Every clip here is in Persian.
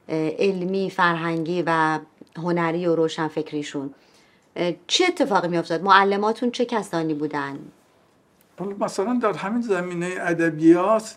علمی، فرهنگی و هنری و روشنفکریشون. چه اتفاقی میافتاد؟ معلماتون چه کسانی بودن؟ مثلا در همین زمینه ادبیات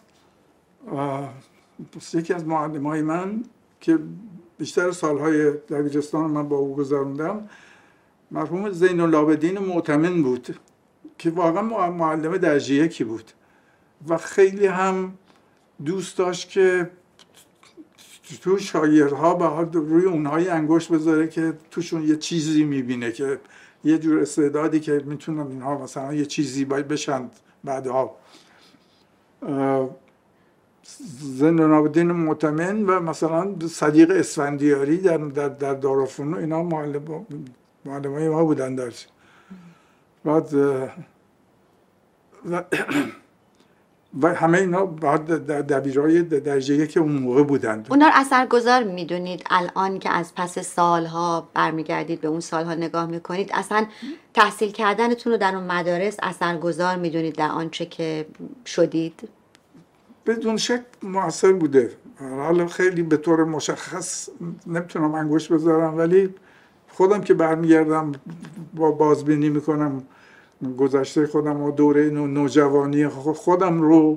یکی از معلمای من که بیشتر سالهای دبیرستان من با او گذروندم مرحوم زین العابدین معتمن بود که واقعا معلم درجه یکی بود و خیلی هم دوست داشت که تو شاگردها به روی اونهای انگشت بذاره که توشون یه چیزی میبینه، که یه جور استعدادی که میتونن اینها مثلا یه چیزی باید بشن بعدها. زین العابدین معتمن و مثلا صدیق اسفندیاری در دارالفنون اینا معلمای ما بودن درش. بعد و همه اینا بعد دبیرای درجه یک اون موقع بودند. اونا رو اثرگذار میدونید الان که از پس سالها برمیگردید به اون سالها نگاه میکنید، اصلا تحصیل کردنتون رو در اون مدارس اثرگذار میدونید در آنچه که شدید؟ بدون شک مؤثر بوده. حالا خیلی به طور مشخص نمیتونم انگشت بذارم، ولی خودم که برمیگردم با بازبینی میکنم گذشته خودم و دوره نوجوانی خودم رو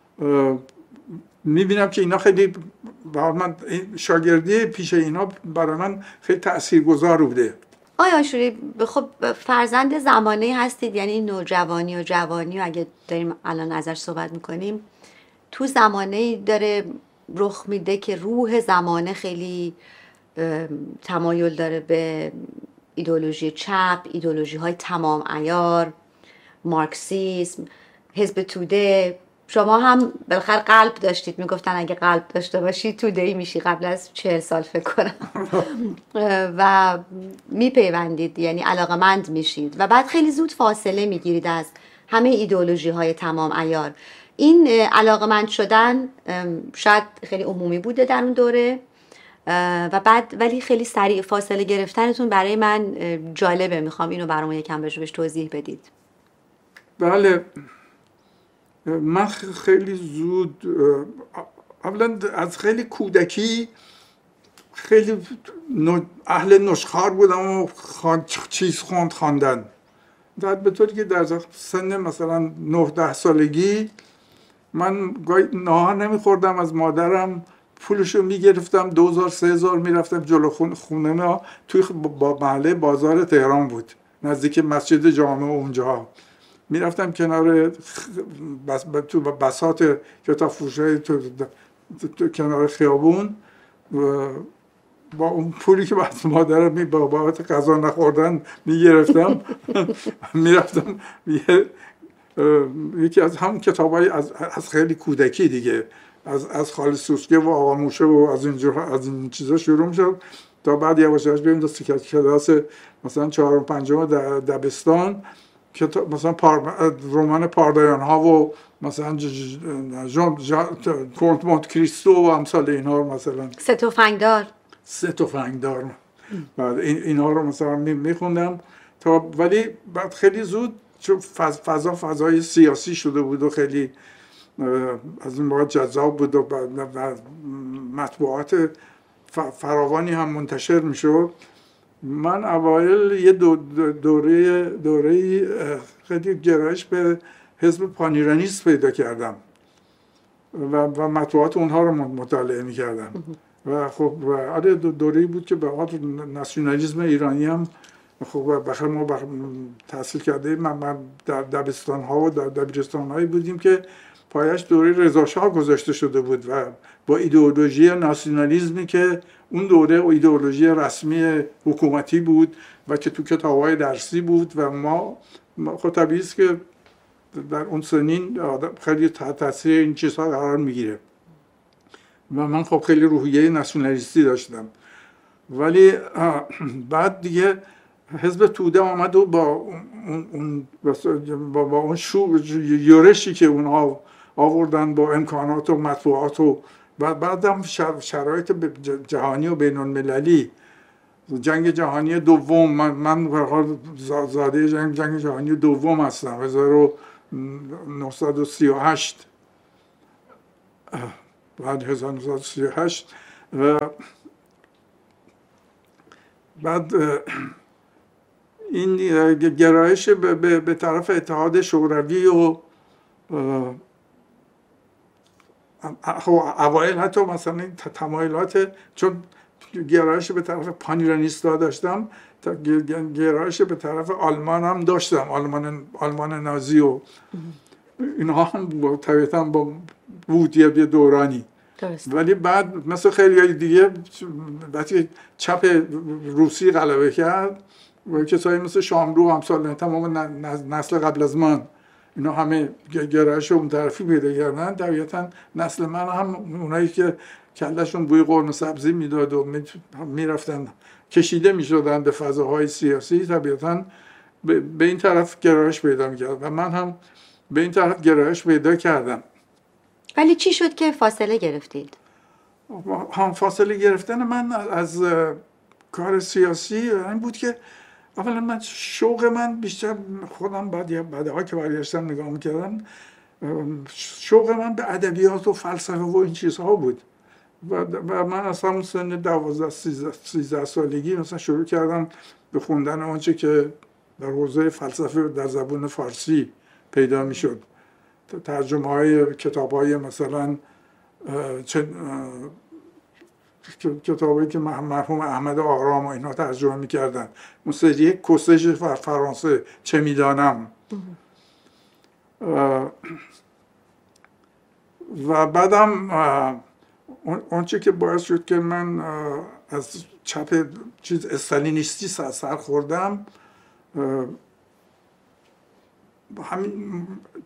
میبینم که اینا خیلی من شاگردی پیش اینا برای من خیلی تاثیرگذار بوده. آیا آشوری خب فرزند زمانه هستید، یعنی نوجوانی و جوانی و اگه داریم الان ازش صحبت میکنیم تو زمانه داره رخ میده که روح زمانه خیلی تمایل داره به ایدئولوژی چپ، ایدئولوژی های تمام عیار، مارکسیسم، حزب توده. شما هم بالاخره قلب داشتید، میگفتن اگه قلب داشته باشی توده‌ای میشی قبل از 40 سال فکر کنم و میپیوندید، یعنی علاقمند میشید و بعد خیلی زود فاصله میگیرید از همه ایدئولوژی های تمام عیار. این علاقمند شدن شاید خیلی عمومی بوده در اون دوره و بعد ولی خیلی سریع فاصله گرفتنتون برای من جالبه، میخوام اینو برام یکم بهش توضیح بدید. بله، من خیلی زود اولا از خیلی کودکی خیلی اهل نشخوار بودم و چیز خواندن، به طوری که در سن مثلا 9-10 سالگی من ناهار نمیخوردم، از مادرم پولشو میگرفتم 2000-3000 میرفتم جلو خونه ما توی محله بازار تهران بود نزدیک مسجد جامع، اونجا میرفتم کنار تو بساط کتاب فروشای تو کنار خیابون با اون پولی که بعد مادرم با بابت غذا نخوردن میگرفتم میرفتم یکی از همون کتابای از خیلی کودکی دیگه، از خالد سوسکه و آقا موشه و از این چیزا شروع میشد تا بعد یواش یواش بریم تا کلاس مثلا 4-5 دبستان، مثلا رمان پاردایان ها و مثلا کنت مونت کریستو و امثال اینها رو مثلا سه تفنگدار بعد اینها رو مثلا میخوندم تا، ولی بعد خیلی زود چون فضای سیاسی شده بود و خیلی از این موقع جذاب بود و مطبوعات فراوانی هم منتشر میشد، من اوایل یه دوره خیلی گرایش به حزب پانیرانیست پیدا کردم و مطبوعات اونها رو مطالعه میکردم و خب آره دوره‌ای بود که به خاطر ناسیونالیسم ایرانی هم خب بخیر ما تحصیل کرده من در دبستان ها و در دبیرستان هایی بودیم که پایش دوره رضا شاه گذاشته شده بود و با ایدئولوژی ناسیونالیسمی که اون دوره ایدئولوژی رسمی حکومتی بود و که تو کتاب‌های درسی بود و ما خب طبیعی است که در اون سنین خیلی تحت تاثیر این چیزها قرار میگیره و من خب خیلی روحیه ناسیونالیستی داشتم، ولی بعد دیگه حزب توده آمد و با اون یورشی که اونها آوردن با امکانات و مطبوعات و بعد هم شرایط جهانی و بین المللی، جنگ جهانی دوم، من به حال زاده جنگ جهانی دوم هستم 1938 بعد 1938 و بعد این گرایش به طرف اتحاد شوروی و اوایل حتی مثلا این تمایلات، چون گرایش به طرف پانیرانیستا داشتم، گرایش به طرف آلمان هم داشتم، آلمان نازی و اینها هم طبیعتا بود یه دورانی. درست. ولی بعد مثل خیلی دیگه وقتی چپ روسی غلبه کرد و کسایی مثل شاملو و امثال تمام نسل قبل از من اینا همه گرایش اون طرفی پیدا کردن، طبیعتا نسل من هم اونایی که کلشون بوی قرمه سبزی میداد و میرفتن کشیده میشدن به فضاهای سیاسی، طبیعتا به این طرف گرایش پیدا میکرد و من هم به این طرف گرایش پیدا کردم. ولی چی شد که فاصله گرفتید؟ هم فاصله گرفتن من از کار سیاسی این بود که اولا من شوق من بیشتر خودم بعدها که برگشتم نگاه میکردم، شوق من به ادبیات و فلسفه و این چیزها بود و من از همون سن 12-13 سالگی مثلا شروع کردم به خوندن آنچه که در حوزه فلسفه در زبان فارسی پیدا میشد، ترجمه های کتاب های مثلا کتابی که مرحوم احمد آرام و اینا ترجمه میکردن، موسیقی کسش فرانسه چه میدانم، و بعدم اونچه که باعث شد که من از چپ استالینیستی سر خوردم، همین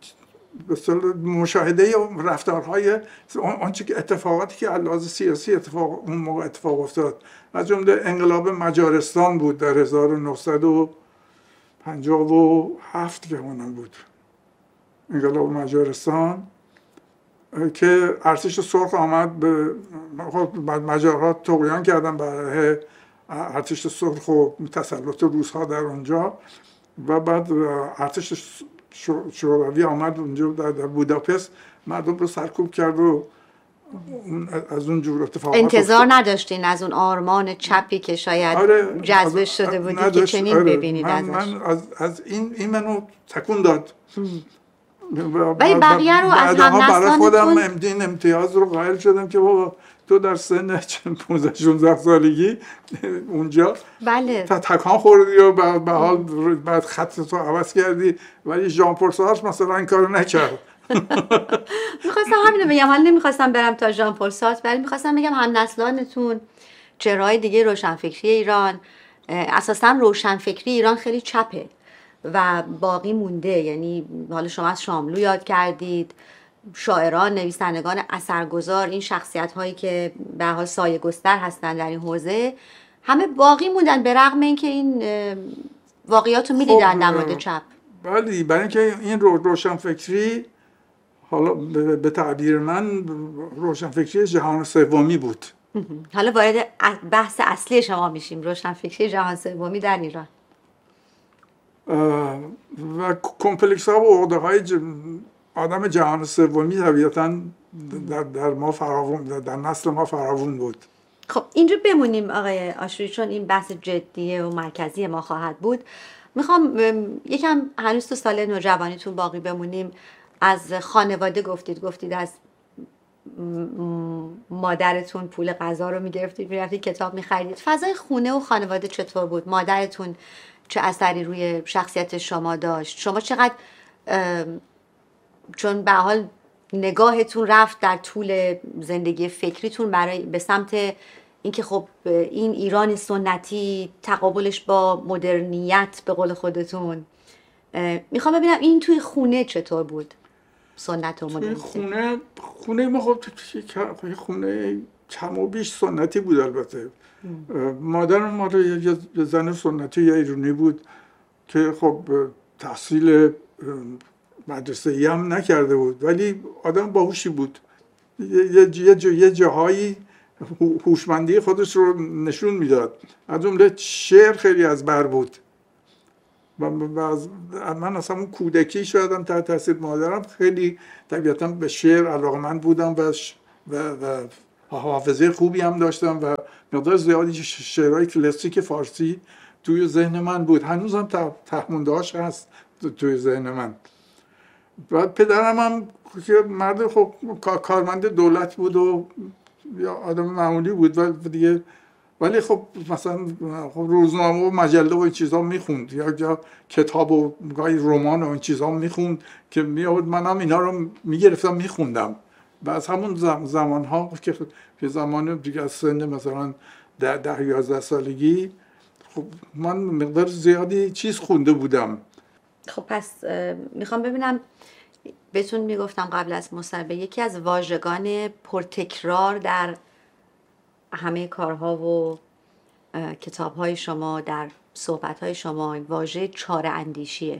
مشاهده رفتارهای آنچه که اتفاقاتی که علاوه سیاسی اون موقع اتفاق افتاد، از جمله انقلاب مجارستان بود در 1957 که اونم بود، انقلاب مجارستان که ارتش سرخ آمد به مجارها طغیان کردن برای ارتش سرخ و تسلط روس‌ها در اونجا و بعد ارتش شوروی آمد اونجا در بوداپست مردم رو سرکوب کرد و از اون جور اتفاقات انتظار نداشتین از اون آرمان چپی که شاید جذب شده بودی که چنین ببینید ازش؟ من از این منو تکون داد. ولی بقیه رو از هم برای خودم این امتیاز رو قائل شدم که بابا تو در سن 15-16 سالگی اونجا بله تکان خوردی و به حال بعد خطت رو عوض کردی، ولی ژان پل سارتر مثلا این کارو نکرد. میخواستم همینو بگم، حالا نمیخواستم برم تا ژان پل سارتر، ولی میخواستم بگم هم نسلانتون، چهره‌های دیگه روشنفکری ایران، اساسا روشنفکری ایران خیلی چپه و باقی مونده. یعنی حالا شما از شاملو یاد کردید، شاعران، نویسندگان اثرگذار، این شخصیت هایی که به حال سایه گستر هستن در این حوزه، همه باقی موندن به رغم اینکه این واقعیات رو میدیدن در مورد چپ. بله، برای اینکه این روشنفکری، حالا به تعبیر من روشنفکری جهان سومی بود. حالا وارد بحث اصلی شما میشیم، روشنفکری جهان سومی در ایران و کمپلکس ها و عقده های آدم جهان سومی طبیعتاً در ما فراوون، در نسل ما فراوون بود. خب اینجا بمونیم آقای آشوری، چون این بحث جدیه و مرکزی ما خواهد بود. میخوام یکم هنوز تو سال نوجوانیتون باقی بمونیم. از خانواده گفتید از مادرتون پول غذا رو میگرفتید میرفتید کتاب میخریدید. فضای خونه و خانواده چطور بود؟ مادرتون چه اثری روی شخصیت شما داشت؟ شما چقدر، چون به حال نگاهتون رفت در طول زندگی فکریتون به سمت اینکه خب این ایران سنتی تقابلش با مدرنیت به قول خودتون، میخوام ببینم این توی خونه چطور بود؟ سنت و مدرنیت. خونه ما خب خونه کم و بیش سنتی بود. البته مادر ما یه زن سنتی یا ایرانی بود که خب تحصیل مدرسه‌ای هم نکرده بود، ولی آدم باهوشی بود. یه جاهایی هوشمندی خودش رو نشون میداد. از جمله شعر خیلی از بر بود. من اصلا اون کودکی شدم تحت تاثیر مادرم خیلی طبیعتا به شعر علاقمند بودم و حافظه خوبی هم داشتم و مقدار زیادی شعرهای کلاسیک فارسی توی ذهن من بود، هنوزم تهموندهاش هست توی ذهن من. بعد پدرم هم که مرد خب کارمند دولت بود و یا آدم معمولی بود و دیگه، ولی خب مثلا خب روزنامه و مجله و این چیزا میخوند یا کتاب و گاهی رمان و این چیزا میخوند که منم اینا رو میگرفتم میخوندم. و از همون زمان ها که زمان دیگه از سن مثلا 10-11 سالگی خب من مقدار زیادی چیز خونده بودم. خب پس میخوام ببینم بهتون میگفتم قبل از مصاحبه یکی از واژگان پرتکرار در همه کارها و کتاب‌های شما، در صحبت‌های شما، واژه چاره اندیشیه.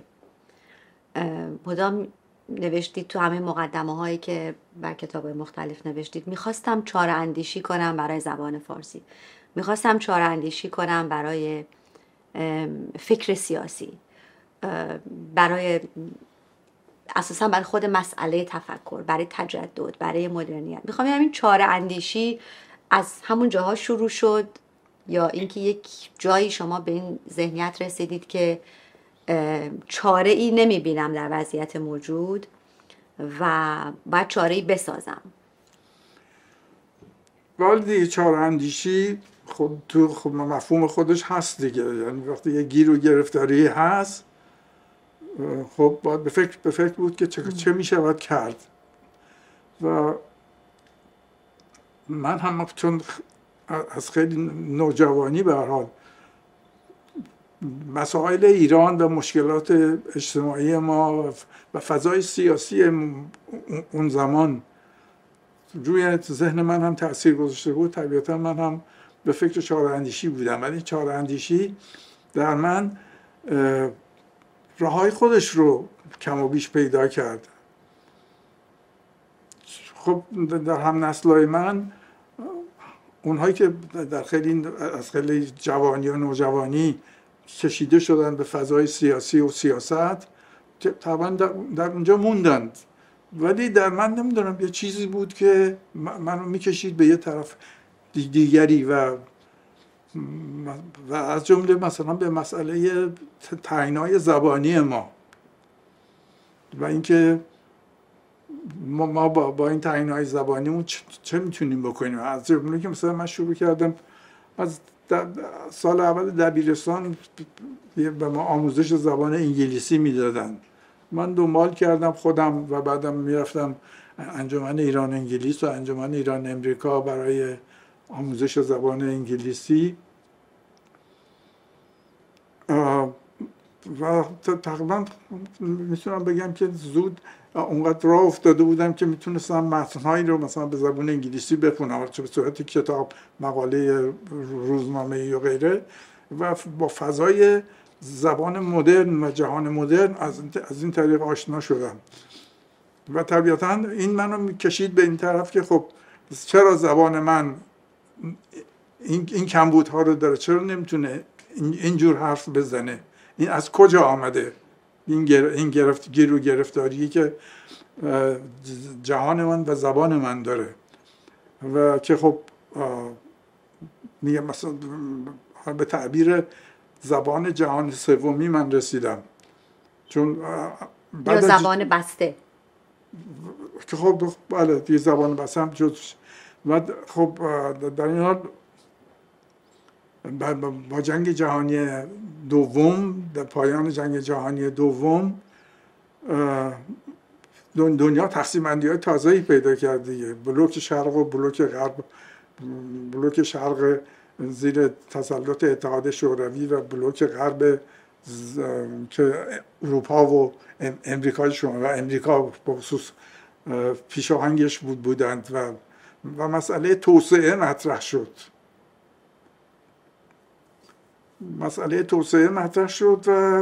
مدام نوشتید تو همه مقدمه‌هایی که بر کتاب‌های مختلف نوشتید میخواستم چاره اندیشی کنم برای زبان فارسی، میخواستم چاره اندیشی کنم برای فکر سیاسی، برای اساسا برای خود مسئله تفکر، برای تجدد، برای مدرنیت. میخوام ببینم این چاره اندیشی از همون جاها شروع شد یا اینکه یک جایی شما به این ذهنیت رسیدید که چاره ای نمیبینم در وضعیت موجود و باید چاره ای بسازم؟ ولی چاره اندیشی خب مفهوم خودش هست دیگه، یعنی وقتی یه گیر و گرفتاری هست خب باید به فکر بود که چه میشه باید کرد. و من هم چون از خیلی نوجوانی به هر حال مسائل ایران و مشکلات اجتماعی ما و فضای سیاسی اون زمان روی ذهن من هم تأثیر گذاشته بود، طبیعتا من هم به فکر چاره اندیشی بودم. ولی چاره اندیشی در من راههای خودش رو کم و بیش پیدا کرد. خب در هم نسل‌های من، اونهایی که از خیلی جوانی و نوجوانی کشیده شدن به فضای سیاسی و سیاست، طبعا در اونجا موندند، ولی در من نمیدونم یه چیزی بود که منو میکشید به یه طرف دیگری و از جمله مثلا به مسئله تعیین‌های زبانی ما و اینکه ما با این تعیین‌های زبانیمون چه میتونیم بکنیم. از جمله که مثلا من شروع کردم از سال اول دبیرستان به ما آموزش زبان انگلیسی میدادن، من دنبال کردم خودم و بعدم میرفتم انجمن ایران انگلیس و انجمن ایران امریکا برای آموزش زبان انگلیسی و تقریبا میتونم بگم که زود اونقدر راه افتاده بودم که میتونستم متنهایی رو مثلا به زبان انگلیسی بخونم، چه به صورت کتاب، مقاله روزنامه‌ای و غیره، و با فضای زبان مدرن و جهان مدرن از این طریق آشنا شدم. و طبیعتا این منو کشید به این طرف که خب چرا زبان من این کمبودها رو داره، چرا نمیتونه اینجور حرف بزنه، این از کجا آمده، این گیر و گرفتاری که جهان من و زبان من داره. و که خب میگم مثلا به تعبیر زبان جهان سومی من رسیدم، چون یا زبان بسته که خب بله یه زبان بسته هم جز. و خب در این حال با جنگ جهانی دوم، در پایان جنگ جهانی دوم دنیا تقسیم بندی های تازه‌ای پیدا کرد دیگه، بلوک شرق و بلوک غرب، بلوک شرق زیر تسلط اتحاد شوروی و بلوک غرب که اروپا و امریکای شمالی و امریکا به خصوص پیشاهنگش بودند و مسئله توسعه مطرح شد. مسئله توسعه مطرح شد و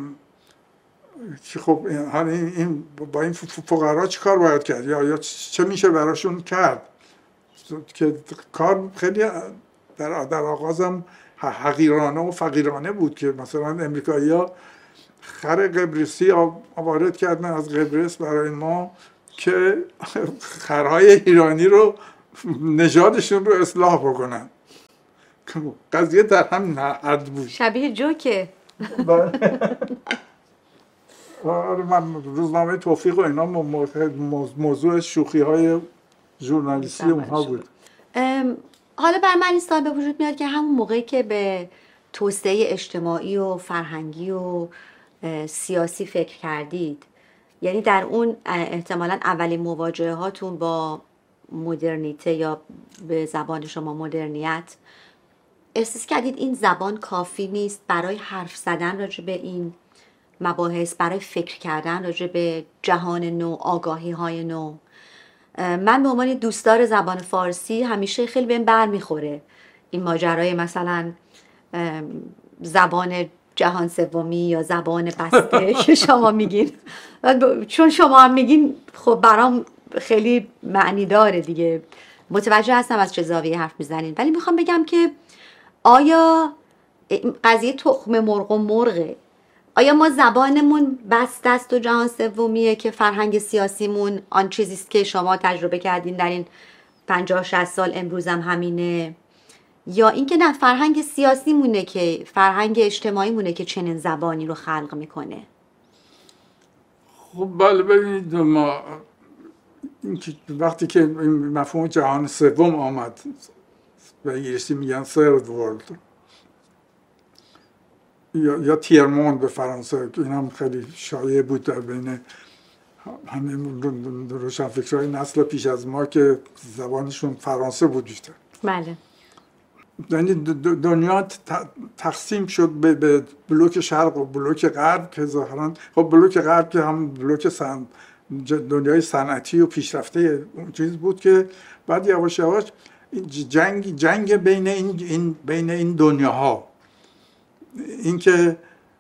که خب این با این فقرا چی کار باید کرد یا چه میشه براشون کرد، که کار خیلی در آغازم حقیرانه و فقیرانه بود که مثلا امریکایی‌ها خر قبرسی وارد کردن از قبرس برای ما که خرهای ایرانی رو نژادشون رو اصلاح بکنن. قضیه در همین حد بود. شبیه جوکه. آره من روزنامه توفیق و اینا موضوع شوخی های ژورنالیستی اونها بود. حالا بر من این سوال به وجود میاد که همون موقعی که به توسعه اجتماعی و فرهنگی و سیاسی فکر کردید، یعنی در اون احتمالاً اولین مواجهه هاتون با مدرنیته یا به زبان شما مدرنیت، احساس کردید این زبان کافی نیست برای حرف زدن راجع به این مباحث، برای فکر کردن راجع به جهان نو، آگاهی های نو؟ من به عنوان دوستدار زبان فارسی همیشه خیلی بهم برمیخوره این ماجرای مثلا زبان جهان سومی یا زبان بسته که شما میگین، چون شما هم میگین خب برام خیلی معنی داره دیگه، متوجه هستم از چه زاویه حرف میزنین. ولی میخوام بگم که آیا قضیه تخم مرغ و مرغه؟ آیا ما زبانمون بسته است و جهان سومیه که فرهنگ سیاسیمون آن چیزیست که شما تجربه کردین در این 50-60 سال، امروز هم همینه؟ یا اینکه نه، فرهنگ سیاسی مونه که فرهنگ اجتماعی مونه که چنین زبانی رو خلق میکنه؟ خب بله، ببینید ما وقتی که مفهوم جهان سوم آمد، به انگلیسی میگن third world یا تیرموند به فرانسه، این هم خیلی شایع بود در بین همین روشنفکرهای نسل پیش از ما که زبانشون فرانسه بود بیشتر. بله. یعنی دنیا تقسیم شد به بلوک شرق و بلوک غرب که ظاهرا خب بلوک غرب که هم بلوک دنیای صنعتی و پیشرفته اون چیز بود که بعد یواش یواش جنگ بین این دنیاها، اینکه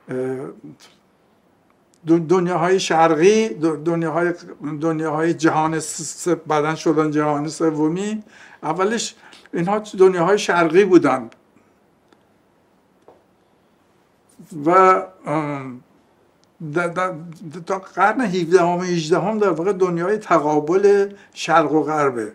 دنیاهای شرقی، دنیاهای جهان بعدن شدن جهان سومی، اولش اینها دنیاهای شرقی بودند و تا قرن 17 و 18 هم در واقع دنیای تقابل شرق و غربه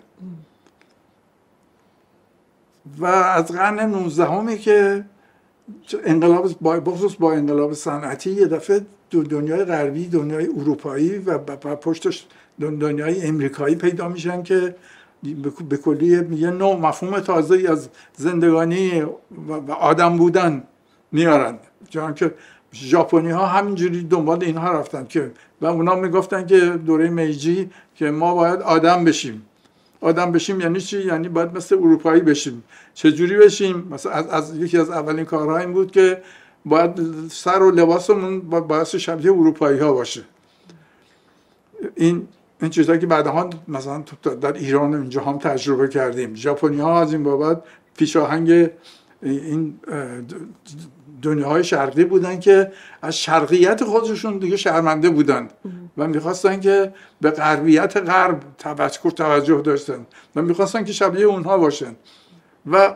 و از قرن 19 همی که انقلاب بخصوص با انقلاب صنعتی یه دفعه دنیای غربی، دنیای اروپایی و پشتش دنیای امریکایی پیدا میشن که به کلی یه نوع مفهوم تازه‌ای از زندگانی و آدم بودن میارن. چون که ژاپنی ها همینجوری دنبال اینها رفتن که و اونا میگفتن که دوره میجی که ما باید آدم بشیم. آدم بشیم یعنی چی؟ یعنی باید مثل اروپایی بشیم. چجوری بشیم؟ مثلا از یکی از اولین کارها این بود که باید سر و لباسمون باید شبیه اروپایی ها باشه. این چیزایی که بعدها مثلا در ایران اینجا هم تجربه کردیم. ژاپنی ها از این بابت پیشاهنگ این دنیاهای شرقی بودن که از شرقیت خودشون دیگه شرمنده بودن و میخواستن که به غربیت غرب توجه داشتن و میخواستن که شبیه اونها باشن و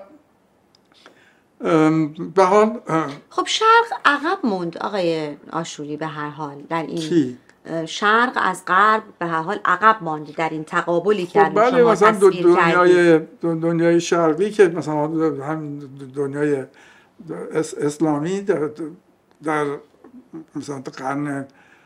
به حال خب شرق عقب موند آقای آشوری به هر حال در این شرق از غرب به هر حال عقب ماند در این تقابلی که خب بله، مثلا دنیای شرقی که مثلا هم دنیای اسلامی در مثلا قرن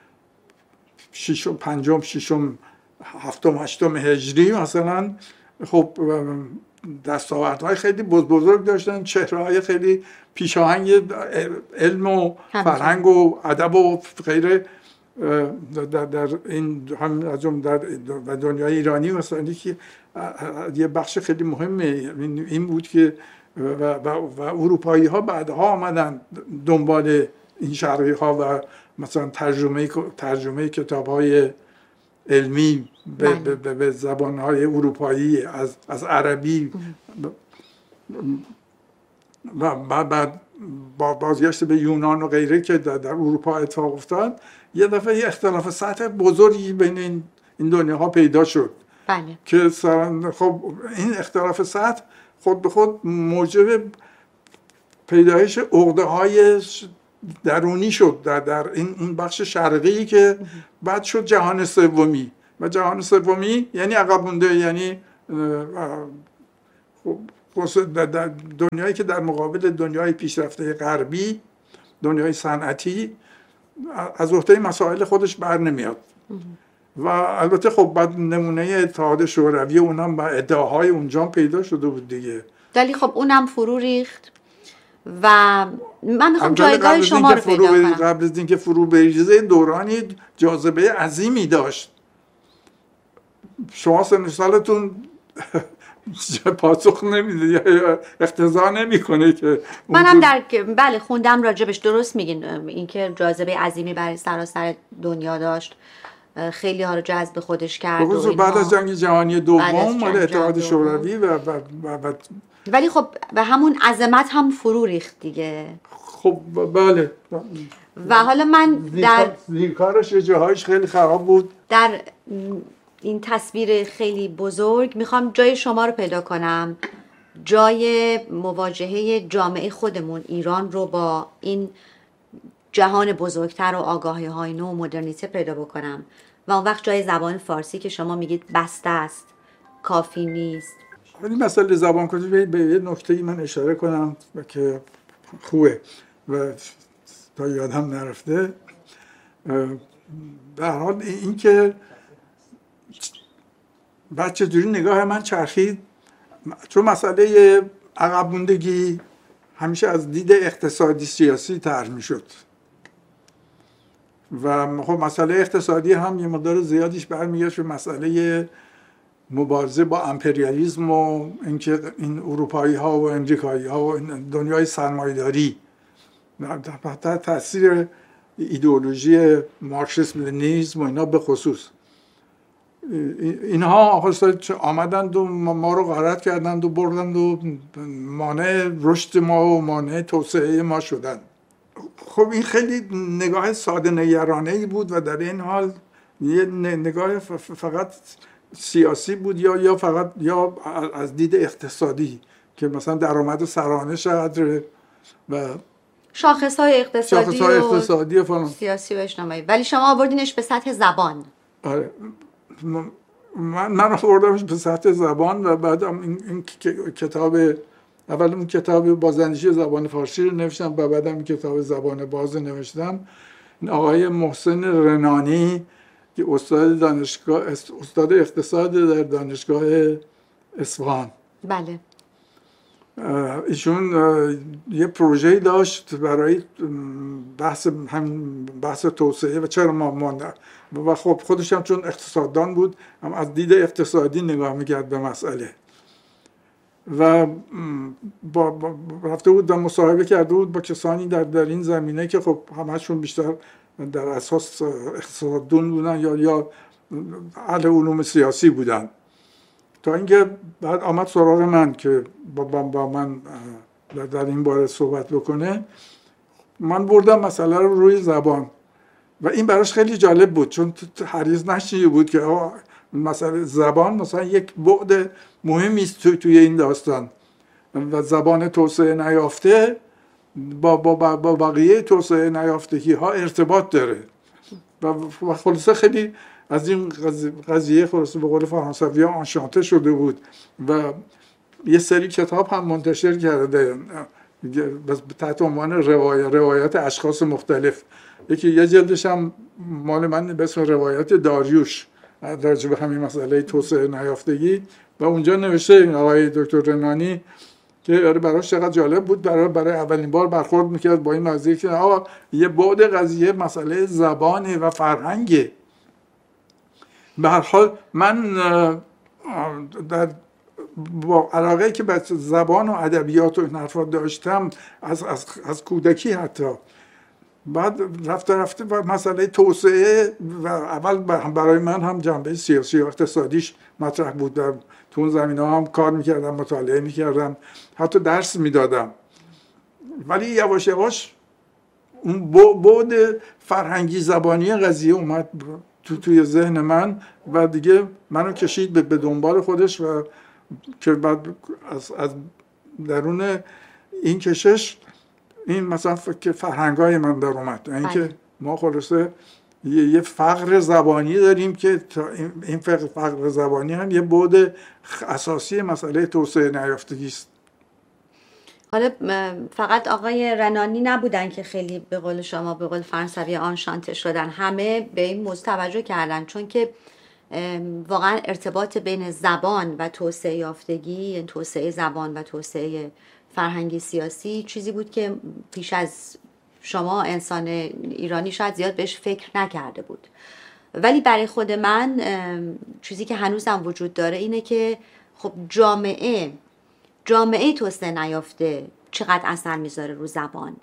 پنجم، ششم، هفتم، هشتم هجری مثلا خب دستاوردهای خیلی بزرگ داشتن، چهره‌های خیلی پیشاهنگ علم و فرهنگ و ادب و غیره در این هم از جمله در دنیای ایرانی مثلا که یه بخش خیلی مهمه این بود که و اروپایی ها بعدها آمدن دنبال این شرقی ها و مثلا ترجمه کتاب های علمی به زبان های اروپایی از عربی و بعد با بازگشت به یونان و غیره که در اروپا اتفاق افتاد، یه دفعه یه اختلاف سطح بزرگی بین این دنیاها پیدا شد. بله. که خب این اختلاف سطح خود به خود موجب پیدایش عقده‌های درونی شد در این بخش شرقی که بعد شد جهان سومی و جهان سومی یعنی عقب مونده، یعنی در دنیایی که در مقابل دنیای پیشرفته غربی، دنیای صنعتی، از عهده مسائل خودش بر نمیاد. و البته خب بعد نمونه اتحاد شوروی اونم با ادعاهای اونجا پیدا شده بود دیگه، ولی خب اونم فرو ریخت و من میخوام جایگاه شما رو پیدا کنم. قبل از اینکه فرو بریزه دورانی جاذبه عظیمی داشت. شما سن سالتون پاسخ نمیده یا اقتضا نمیکنه که منم بله خوندم راجبش، درست میگین، اینکه جاذبه عظیمی برای سراسر دنیا داشت، خیلی ها رو جذب خودش کرد و بعد از جنگ جهانی دوم مال اتحاد شوروی و ولی خب به همون عظمت هم فرو ریخت دیگه. خب بله. و حالا من در زیرکارش جاهایش خیلی خراب بود. در این تصویر خیلی بزرگ میخوام جای شما رو پیدا کنم، جای مواجهه جامعه خودمون ایران رو با این جهان بزرگتر و آگاهی های نو و مدرنیته پیدا بکنم و اون وقت جای زبان فارسی که شما میگید بسته است، کافی نیست. ولی مسئله زبان کشی به یه نکته‌ای من اشاره کنم که خوبه و تا یادم نرفته. به هر حال این که بعد چجوری نگاه من چرخید، چون مسئله عقب موندگی همیشه از دید اقتصادی سیاسی طرح میشد و خب مسئله اقتصادی هم یه مقدار زیادیش برمیگشت به مسئله مبارزه با امپریالیسم و اینکه این اروپایی ها و امریکایی ها و دنیای سرمایه‌داری تحت تاثیر ایدئولوژی مارکسیسم لنینیسم و اینا به خصوص، اینها آمدند و ما رو غارت کردند و بردند و مانع رشد ما و مانع توسعه ما شدند. خب این خیلی نگاه ساده نگرانه‌ای بود و در این حال یه نگاه فقط سیاسی بود یا فقط یا از دید اقتصادی که مثلا درآمد سرانه چقدره و شاخص‌های اقتصادی و فلان سیاسی و اجتماعی، ولی شما آوردینش به سطح زبان. آره من آوردمش به سطح زبان و بعدم این کتاب، اول اون کتاب بازاندیشی زبان فارسی رو نوشتم و بعدم این کتاب زبان باز نوشتم. این آقای محسن رنانی که استاد اقتصاد در دانشگاه اصفهان، بله، ایشون یه پروژه‌ای داشت برای بحث توسعه و چرا ما مانده و خب خودش هم چون اقتصاددان بود هم از دید اقتصادی نگاه میکرد به مسئله و رفته بود و مصاحبه کرده بود با کسانی در این زمینه که خب همشون بیشتر در اساس اقتصاددان بودن یا اهل علوم سیاسی بودن، تا اینکه بعد آمد سراغ من که با من در این باره صحبت بکنه. من بردم مسئله رو روی زبان و این براش خیلی جالب بود چون هرگز نشنیده بود که مسئله زبان مثلا یک بعد مهمی است توی این داستان و زبان توسعه نیافته با بقیه توسعه نیافتگی ها ارتباط داره و خلاصه خیلی از این قضیه خلاصه به قول فرانسوی ها آنشانته شده بود و یه سری کتاب هم منتشر کرده تحت عنوان روایات اشخاص مختلف. یه جلدش هم مال من به اسم روایات داریوش راجع به همین مسئله توسعه نیافتگی و اونجا نوشته آقای دکتر رنانی که براش چقدر جالب بود، برای اولین بار برخورد میکرد با این قضیه که یه بعد قضیه مسئله زبانه و فرهنگه. به هر حال من با علاقه که به زبان و ادبیات و این حرفا داشتم از کودکی حتی، بعد رفته مسئله توسعه و اول برای من هم جنبه سیاسی و اقتصادیش مطرح بود. تو اون زمینه هم کار میکردم، مطالعه میکردم، حتی درس میدادم، ولی یواش یواش اون بعد فرهنگی زبانی قضیه اومد توی ذهن من و دیگه منو کشید به دنبال خودش و که بعد از درون این کشش این مثلا فرهنگای من در اومد، یعنی که ما خلاصه یه فقر زبانی داریم که این فقر زبانی هم یه بعد اساسی مسئله توسعه نیافتگی است. حالا فقط آقای رنانی نبودن که خیلی به قول شما به قول فرانسوی آنشانته شدن، همه به این موضوع توجه کردن، چون که واقعا ارتباط بین زبان و توسعه یافتگی، یعنی توسعه زبان و توسعه فرهنگی سیاسی چیزی بود که پیش از شما انسان ایرانی شاید زیاد بهش فکر نکرده بود. ولی برای خود من چیزی که هنوزم وجود داره اینه که خب جامعه توسعه نیافته چقدر اثر میذاره رو زبان.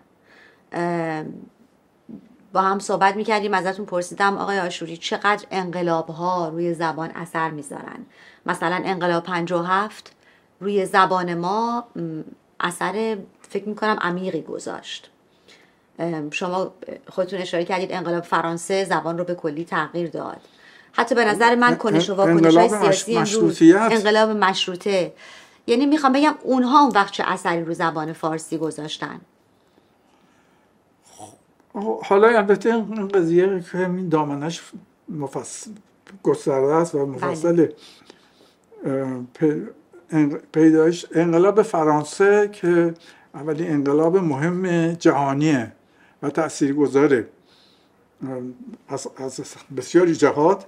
با هم صحبت میکردیم، ازتون پرسیدم آقای عاشوری چقدر انقلاب ها روی زبان اثر میذارن. مثلا انقلاب 57 روی زبان ما اثر فکر میکنم عمیقی گذاشت. شما خودتون اشاره کردید انقلاب فرانسه زبان رو به کلی تغییر داد. حتی به نظر من کنش و واکنش‌های سیاسی امروز، انقلاب مشروطه، یعنی میخوام بگم اونها اون وقت چه اثری رو زبان فارسی گذاشتن. حالا البته این قضیه که این دامنش گسترده است و مفصله. پیدایش انقلاب فرانسه که اولین انقلاب مهم جهانیه و تاثیرگذاره از بسیاری جهات.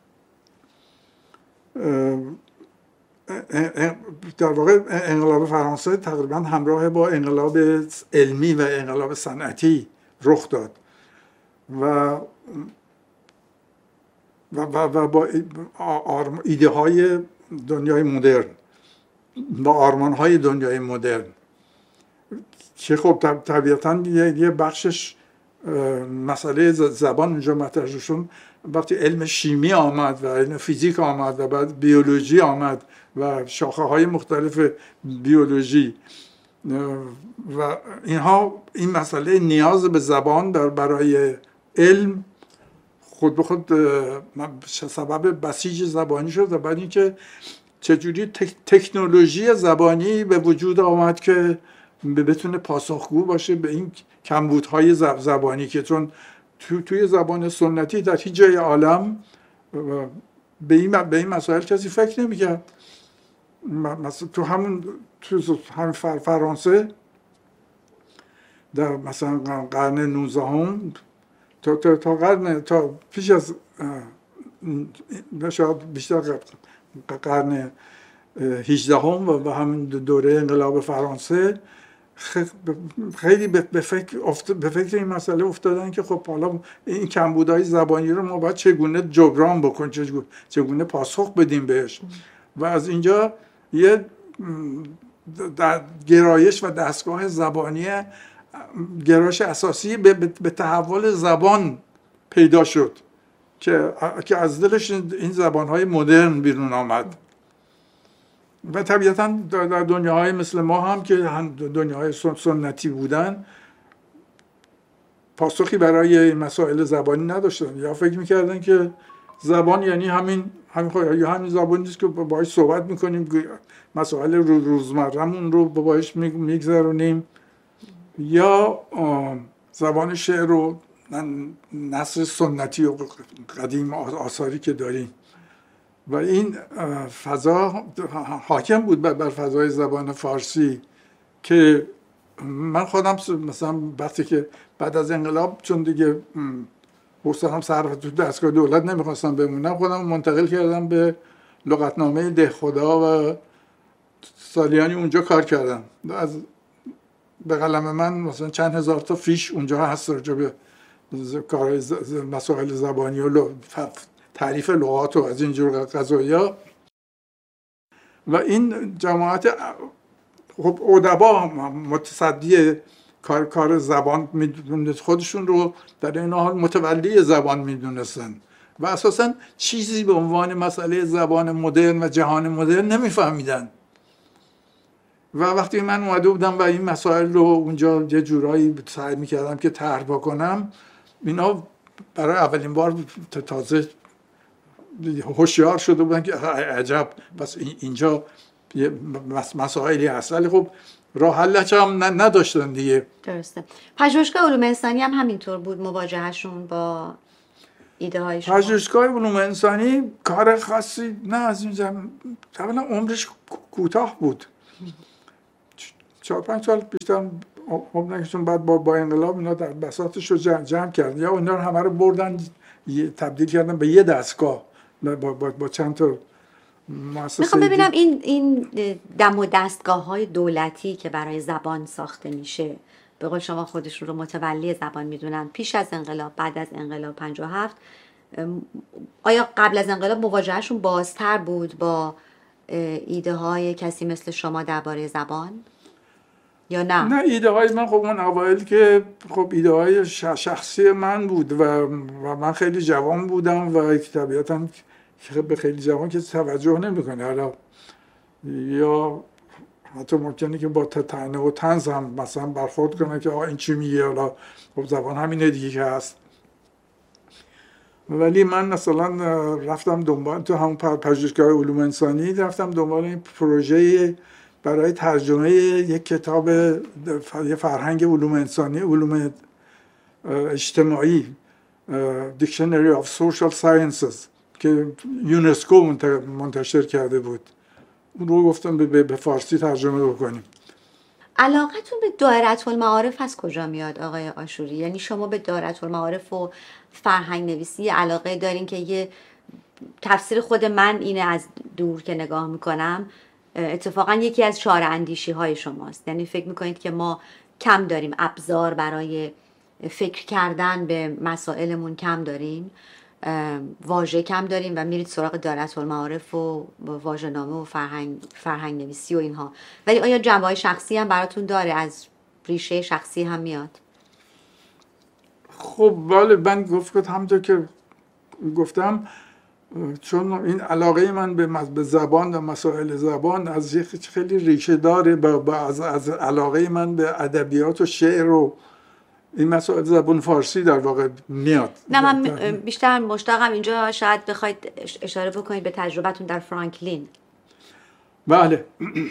در واقع انقلاب فرانسه تقریبا همراه با انقلاب علمی و انقلاب صنعتی رخ داد و با ایده های دنیای مدرن، با آرمان های دنیای مدرن که خب طبیعتاً یه بخشش مسئله زبان اونجا مطرح شد. وقتی علم شیمی آمد و علم فیزیک آمد و بعد بیولوژی آمد و شاخه های مختلف بیولوژی و اینها، این مسئله نیاز به زبان برای علم خود به خود سبب بسیج زبانی شد و بعد اینکه چجوری تکنولوژی زبانی به وجود آمد که بتونه پاسخگو باشه به این کمبودهای زبانی که چون توی زبان سنتی در هیچ جای عالم به این مسائل کسی فکر نمی‌کرد. مثلا تو همین فرانسه در مثلا قرن 19 تا پیش از شاید بیشتر قرن 18 و همین دوره انقلاب فرانسه خیلی به فکر این مسئله افتادن که خب حالا این کمبودهای زبانی رو ما باید چگونه جبران بکنیم، چگونه پاسخ بدیم بهش. و از اینجا یه گرایش و دستگاه زبانی، گرایش اساسی به تحول زبان پیدا شد که از دلش این زبانهای مدرن بیرون آمد. و طبیعتاً در دنیاهای مثل ما هم که دنیاهای سنتی بودن پاسخی برای این مسائل زبانی نداشتن، یا فکر میکردن که زبان یعنی همین زبانی است که باهاش صحبت میکنیم، مسائل روزمره‌مون رو باهاش میگذرونیم، یا زبان شعر و نثر سنتی و قدیم آثاری که داریم. و این فضا حاکم بود بر فضای زبان فارسی که من خودم مثلا وقتی که بعد از انقلاب، چون دیگه حوصله‌ام سر تو دستگاه دولت نمیخواستم بمونم، خودم منتقل کردم به لغتنامه دهخدا و سالیانی اونجا کار کردم. به قلم من مثلا چند هزار تا فیش اونجا هست راجع به مسائل زبانی و تعریف لغات و از اینجور قضایا. و این جماعت خب ادبا متصدی کار زبان میدونست، خودشون رو در این حال متولی زبان میدونستن و اساسا چیزی به عنوان مسئله زبان مدرن و جهان مدرن نمیفهمیدن. و وقتی من اومده بودم و این مسائل رو اونجا یه جورایی سعی میکردم که طرح بکنم، اینا برای اولین بار تازه هوشیار شده بودن که عجب، بس اینجا یه مسائلی هست، ولی خب راه حلش هم نداشتن دیگه. درسته. پژوهشگاه علوم انسانی هم همینطور بود مواجهشون با ایده های شما؟ پژوهشگاه علوم انسانی کار خاصی نه از این اولا عمرش کوتاه بود، 4-5 سال بیشتر عمر نکشون. بعد با انقلاب اینا در بساطش رو جمع کرد، یا اینا رو همه رو بردن تبدیل کردن به یه دستگاه با چند تا مؤسسه. میخوام ببینم این دم و دستگاه های دولتی که برای زبان ساخته میشه، به قول شما خودشون رو متولی زبان میدونن، پیش از انقلاب، بعد از انقلاب 57، آیا قبل از انقلاب مواجهشون بازتر بود با ایده های کسی مثل شما درباره زبان یا نه؟ نه، ایده های من خب اون اوایل که خب ایده های شخصی من بود و من خیلی جوان بودم و طبیعتاً به خیلی جوان که توجه نمیکنه، حالا یا حتی ممکنه که با طعنه و طنز هم مثلا برخورد کنه که این چی میگه، حالا خب زبان همینه دیگه که هست. ولی من مثلا رفتم دنبال تو همون پژوهشگاه علوم انسانی، رفتم دنبال این پروژه برای ترجمه یک کتاب یه فرهنگ علوم انسانی، علوم اجتماعی، Dictionary of Social Sciences که یونسکو منتشر کرده بود. اون رو گفتم به فارسی ترجمه بکنیم. علاقتون به دایرةالمعارف از کجا میاد آقای عاشوری؟ یعنی شما به دایرةالمعارف و فرهنگ نویسی علاقه دارین که یه تفسیر خود من اینه از دور که نگاه میکنم، اتفاقا یکی از چاره اندیشی های شماست. یعنی فکر میکنید که ما کم داریم ابزار برای فکر کردن به مسائلمون، کم داریم واژه کم داریم و میرید سراغ دایرةالمعارف و واژه‌نامه و فرهنگ نویسی و اینها. ولی آیا جنبه‌های شخصی هم براتون داره؟ از ریشه شخصی هم میاد؟ خب بله، من همونطور که گفتم، چون این علاقه من به زبان و مسائل زبان از خیلی ریشه داره، از علاقه من به ادبیات و شعر و این مسائل زبان فارسی در واقع میاد. نه، من بیشتر مشتاقم اینجا شاید بخواید اشاره بکنید به تجربتون در فرانکلین. بله،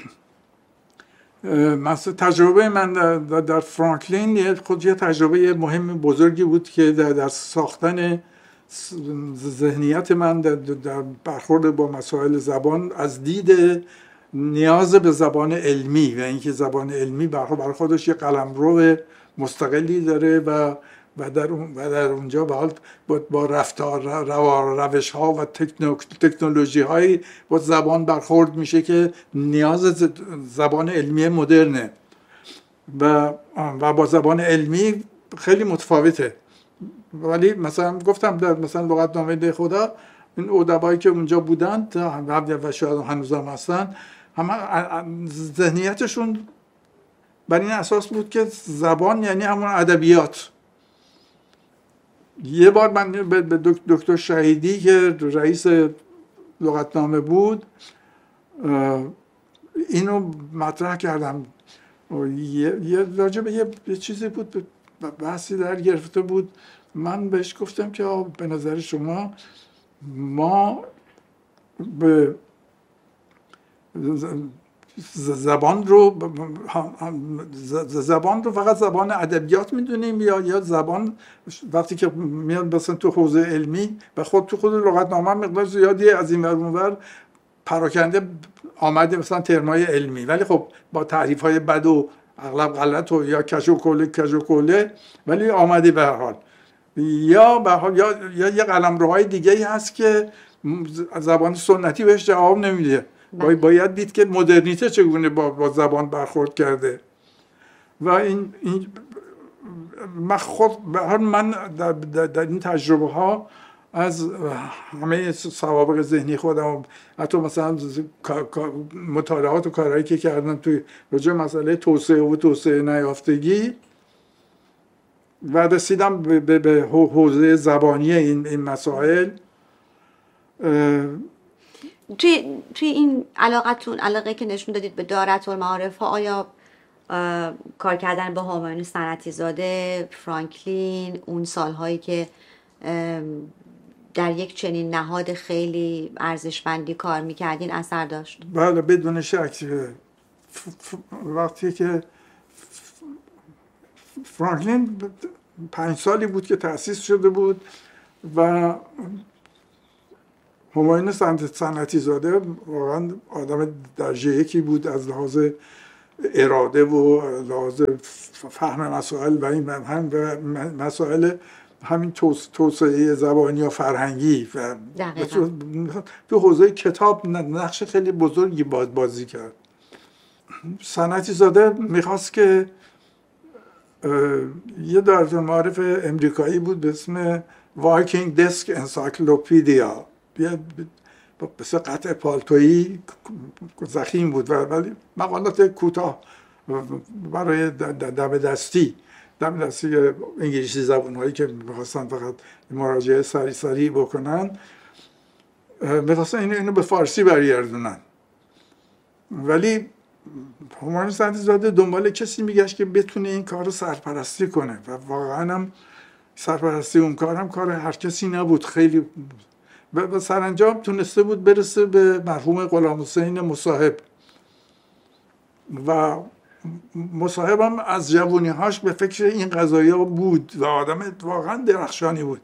مثلا تجربه من در فرانکلین یه تجربه مهم بزرگی بود که در ساختن ذهنیت من در برخورد با مسائل زبان از دید نیاز به زبان علمی و اینکه زبان علمی برای خودش یه قلمرو مستقلی داره و در اونجا با رفتار روش ها و تکنولوژی های با زبان برخورد میشه که نیاز زبان علمی مدرنه و با زبان علمی خیلی متفاوته. ولی مثلا گفتم در مثلا لغتنامه ده خدا، این ادبایی که اونجا بودن و شاید هنوز هم هستن، همه ذهنیتشون بر این اساس بود که زبان یعنی همون ادبیات. یه بار من به دکتر شهیدی که رئیس لغتنامه بود اینو مطرح کردم، یه راجع به یه چیزی بود، بحثی در گرفته بود. من بهش گفتم که به نظر شما ما به زبان رو فقط زبان ادبیات میدونیم یا زبان وقتی که میاد مثلا تو حوزه علمی و تو خود لغتنامه مقدار زیادی از این ور پراکنده آمده مثلا ترمای علمی، ولی خب با تعریف های بد و اغلب غلط و یا کج و کوله ولی آمده به هر حال. یا یه قلمروهای دیگه هست که زبان سنتی بهش جواب نمیده. باید دید که مدرنیته چگونه با زبان برخورد کرده. و این من در این تجربه ها از همه سوابق ذهنی خودم، حتی مثلا مطالعات و کارهایی که کردم توی راجع مسئله توسعه و توسعه نیافتگی و رسیدم به حوزه زبانی این مسائل. توی این علاقه که نشون دادید به دایرةالمعارف ها، آیا کار کردن با همایون صنعتی زاده، فرانکلین، اون سالهایی که در یک چنین نهاد خیلی ارزشمندی کار میکردین اثر داشت؟ بله، بدون شک. وقتی که فرانکلین 5 سالی بود که تأسیس شده بود و همایون صنعتی زاده واقعا آدم درجه یکی بود از لحاظ اراده و لحاظ فهم مسائل و این هم مسائل همین توسعه زبانی و فرهنگی و تو حوزه کتاب نقش خیلی بزرگی بازی کرد. صنعتی زاده میخواست که یه دارالمعارف امریکایی بود به اسم وایکینگ دسک انسایکلوپدیا، بس قطع پالتویی ضخیم بود ولی مقالات کوتاه برای دم دستی انگلیسی زبان‌هایی که می‌خواستن فقط مراجعه سریع بکنن، می‌خواستن اینو به فارسی برگردونن. ولی همایون صنعتی زاده دنبال کسی میگشت که بتونه این کار رو سرپرستی کنه و واقعا هم سرپرستی اون کار هر کسی نبود. خیلی و سرانجام تونسته بود برسه به مرحوم غلامحسین مصاحب و مصاحب هم از جوونی‌هاش به فکر این قضایا بود و آدم واقعا درخشانی بود.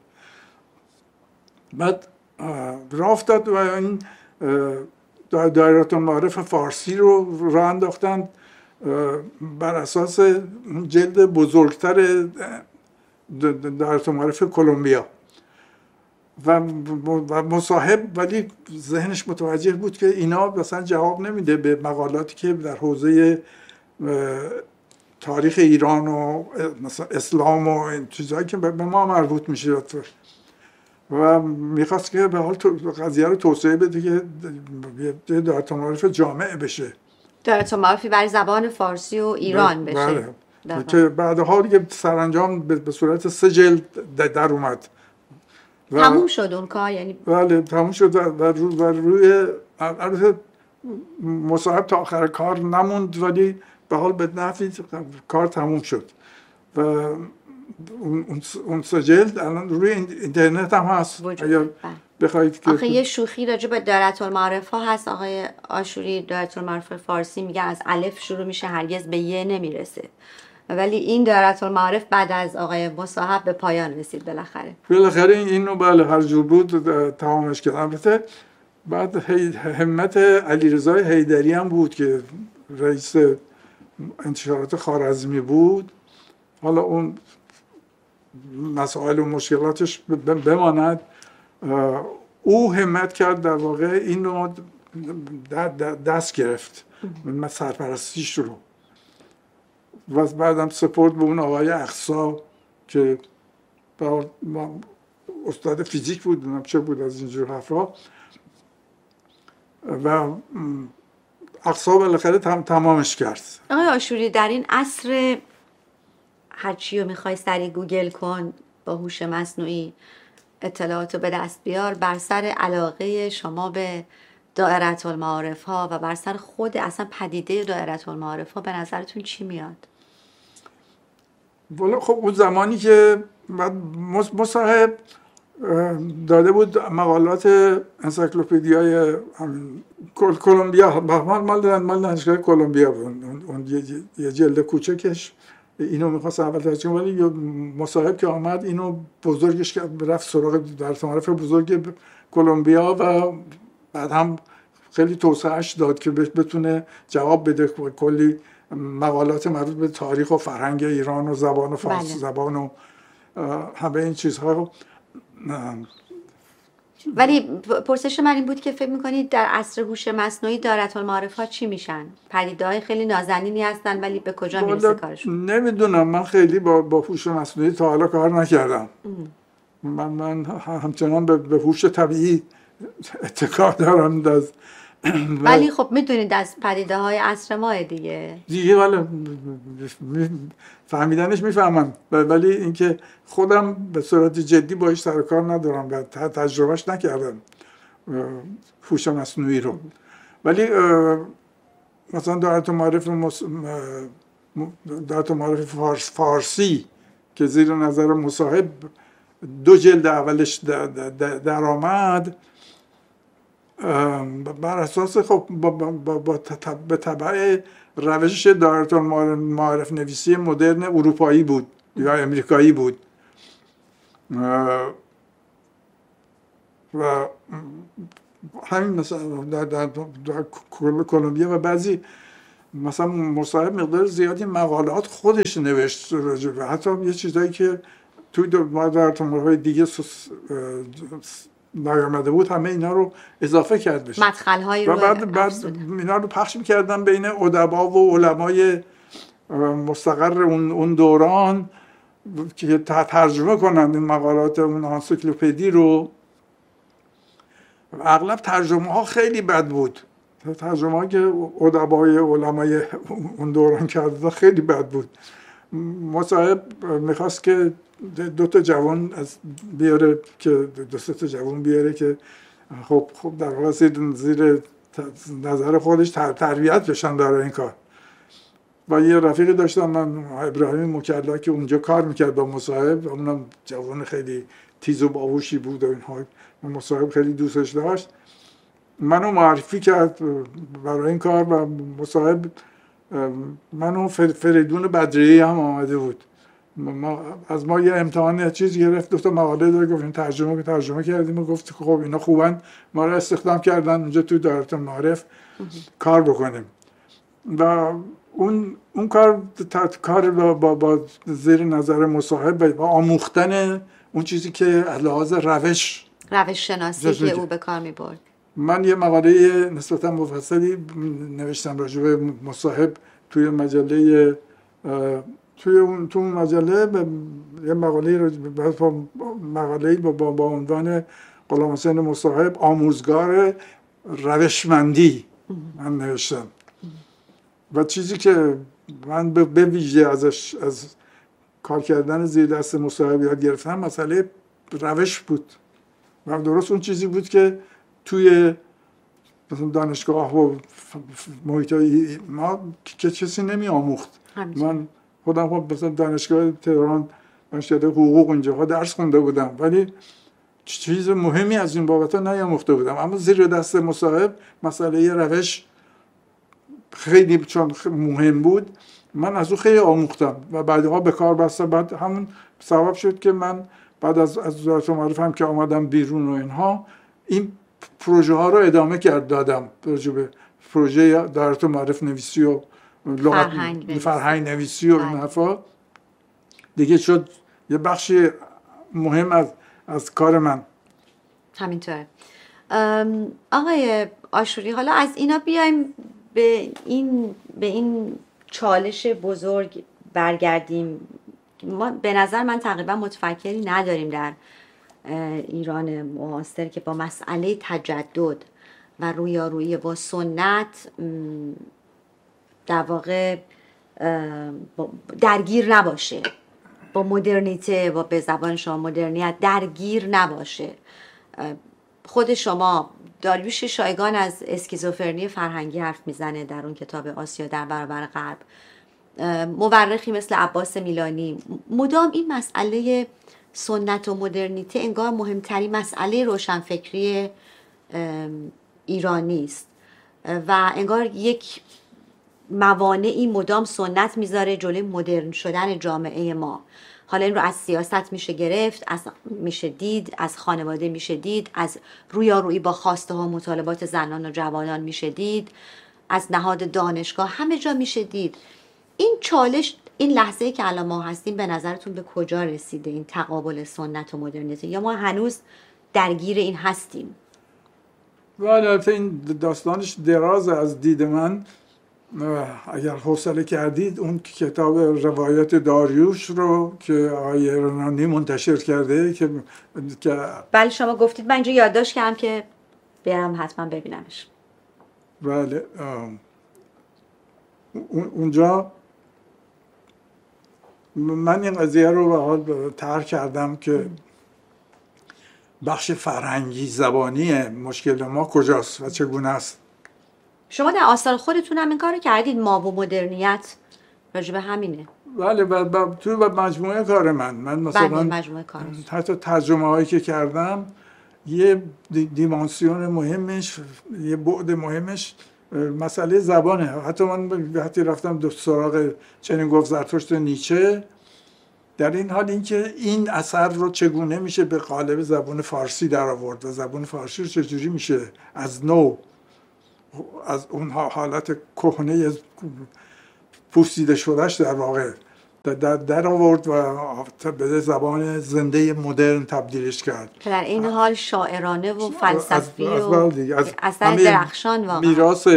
بعد راه افتاد و این دایرةالمعارف فارسی رو راه انداختند بر اساس جلد بزرگتر دایرةالمعارف کلمبیا و مصاحب ولی ذهنش متوجه بود که اینا مثلا جواب نمیده به مقالاتی که در حوزه تاریخ ایران و مثلا اسلام و این چیزهایی که به ما مربوط میشه و میخواست که به حال قضیه رو توسعه بده که دایرةالمعارف جامع بشه، دایرةالمعارفی برای زبان فارسی و ایران بشه. که بعدها دیگه سرانجام به صورت 3 جلد در اومد. تموم شد اون کار، یعنی بله تموم شد و روی البته مصاحب تا آخر کار نموند ولی به حال به نفعی کار تموم شد و اون 3 جلد الان روی اینترنت هم هست اگر بخواید که آخه یه شوخی راجع به دایرةالمعارف ها هست آقای آشوری. دایرةالمعارف فارسی میگه از الف شروع میشه هرگز به ی نمیرسه، ولی این دایرةالمعارف بعد از آقای مصاحب به پایان رسید بالاخره اینو بله هر جور بود تمامش کرد. البته بعد همت علیرضا حیدری هم بود که رئیس انتشارات خوارزمی بود. حالا اون مسائل و مشکلاتش بماند، او همت کرد در واقع اینو دست گرفت سرپرستیش رو و بعدم سپورت به اون آقای اقصا که استاد فیزیک بود، نمیدونم چه بود از اینجور حرفا و اقصا بالاخره تمامش کرد. آقای آشوری در این عصر هرچی رو میخوای سریع گوگل کن با هوش مصنوعی اطلاعات رو به دست بیار، بر سر علاقه شما به دایرةالمعارف ها و بر سر خود اصلا پدیده دایرةالمعارف ها به نظرتون چی میاد؟ والا خب اون زمانی که مصاحب داده بود مقالات انسایکلوپدیای کلمبیا، مال دانشگاه کلمبیا بود، اون یه جلد کوچکش اینو می‌خواست اول ترجمه کنه، ولی مصاحب که آمد اینو بزرگش کرد، رفت سراغ دایرةالمعارف بزرگ کلمبیا و بعد هم خیلی توسعهش داد که بتونه جواب بده کلی مقالات مربوط به تاریخ و فرهنگ ایران و زبان و فارسی زبان و همه این چیزها رو. ولی پرسش من این بود که فکر میکنید در عصر هوش مصنوعی دایرةالمعارف ها چی میشن؟ پدیده‌های خیلی نازنینی هستن ولی به کجا میرسه کارشون؟ نمیدونم، من خیلی با هوش مصنوعی تا حالا کار نکردم. من همچنان به هوش طبیعی اتکا دارم. ولی خب میدونید از پدیده های عصر ما دیگه ولی فهمیدنش میفهمم، ولی اینکه خودم به صورت جدی باهاش سر کار ندارم و تجربهش نکردم هوش مصنوعی رو. ولی مثلا دایرةالمعارف فارسی که زیر نظر مصاحب 2 جلد اولش در آمد، بر اساس خب به تبع روش دایرةالمعارف نویسی مدرن اروپایی بود یا امریکایی بود و همین مثلا در کلمبیا و بعضی مثلا مصاحب مقدار زیادی مقالات خودش نوشت راجع به حتی یه چیزایی که توی در تمرهای دیگه نیامده بود همه اینا رو اضافه کرد بشه مدخل‌هایی و رو بعد اینا رو پخش می‌کردن بین ادبا و علمای مستقر اون دوران که ترجمه کنن این مقالات اون انسیکلوپدی رو. اغلب ترجمه ها خیلی بد بود، ترجمه ها که ادبای علمای اون دوران کرده خیلی بد بود. مصاحب میخواست که دو تا جوان بیاره که دو سه تا جوان بیاره که خب در واقع زیر نظر خودش تربیت بشن برای این کار. و یه رفیقی داشتم من، ابراهیم مکلا، که اونجا کار میکرد با مصاحب، اونم جوان خیلی تیز و باهوشی بود و اینها، مصاحب خیلی دوستش داشت، منو معرفی کرد برای این کار. و مصاحب منو فریدون بدریعی هم آمده بود، از ما یه امتحان چیز گرفت، دو تا مقاله داد، گفت این ترجمه کردیم و گفت خب اینا خوبن، ما رو استخدام کردن اونجا تو دایره المعارف کار بکنیم. و اون کار با زیر نظر مصاحب و آموختن اون چیزی که لحاظ روش شناسی که او به کار می‌برد. من یه مقاله نسبتا مفصلی نوشتم راجع به مصاحب توی مجله، توی اون مجله یه مقاله با عنوان غلامحسین مصاحب آموزگار روشمندی من نوشتم. و چیزی که من به ویژه ازش از کار کردن زیر دست مصاحب یاد گرفتم مسئله روش بود. و درست اون چیزی بود که توی مثلا دانشگاه و محیطای ما که کسی نمی آموخت. من خودم مثلا دانشگاه تهران دانشگاه حقوق اونجاها درس خونده بودم، ولی چیز مهمی از این بابت نیاموخته بودم. اما زیر دست مصاحب مسئله روش خیلی چون مهم بود، من از او خیلی آموختم و بعدها به کار بستم. بعد همون سبب شد که من بعد از وزارت معارف هم که آمدم بیرون و اینها، این پروژه ها رو ادامه دادم، پروژه دایره معارف نویسی و فرهنگ نویسی و این حرفا دیگه شد یه بخشی مهم از کار من. همینطوره. آقای آشوری، حالا از اینا بیایم به این چالش بزرگ برگردیم. ما به نظر من تقریبا متفکری نداریم در ایران معاصر که با مسئله تجدد و رویارویی با سنت در واقع درگیر نباشه، با مدرنیته و به زبان شما مدرنیت درگیر نباشه. خود شما داریوش شایگان از اسکیزوفرنی فرهنگی حرف میزنه در اون کتاب آسیا در برابر غرب. مورخی مثل عباس میلانی مدام این مسئله سنت و مدرنیته انگار مهمترین مسئله روشنفکری ایرانی است و انگار یک موانعی مدام سنت میذاره جلوی مدرن شدن جامعه ما. حالا این رو از سیاست میشه گرفت، میشه دید، از خانواده میشه دید، از رویارویی با خواسته ها و مطالبات زنان و جوانان میشه دید، از نهاد دانشگاه، همه جا میشه دید. این چالش، این لحظه‌ای که الان ما هستیم، به نظرتون به کجا رسیده این تقابل سنت و مدرنیته؟ یا ما هنوز درگیر این هستیم؟ البته این داستانش دراز از دید من. اگر حوصله کردید اون کتاب روایت داریوش رو که آقای رنانی منتشر کرده که بله شما گفتید، من اینجا یادداشت کردم که برم حتما ببینمش. بله اونجا من این قضیه رو به حال طرح کردم که بخش فرهنگی زبانی مشکل ما کجاست و چگونه است. شما در آثار خودتون هم این کارو کردید، ما و مدرنیت راجع به همینه. بله توی مجموعه کار من مثلا مجموعه کار حتی ترجمه هایی که کردم یه دیمانسیون مهمش، یه بعد مهمش مسئله زبانه. حتی من وقتی رفتم سراغ چنین گفت زرتشت نیچه، در این حال اینکه این اثر رو چگونه میشه به قالب زبان فارسی در آورد و زبان فارسی رو چجوری میشه از نو، از اون حالت کهنه پوسیده شدهش در واقع در آورد و به زبان زنده مدرن تبدیلش کرد که در این حال شاعرانه و فلسفی و اثر درخشان واقعا